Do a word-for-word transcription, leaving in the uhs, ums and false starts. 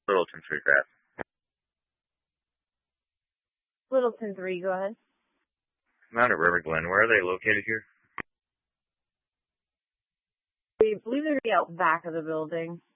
Littleton three craft. Littleton three, go ahead. I'm out at River Glen. Where are they located here? We believe they're going to be out back of the building.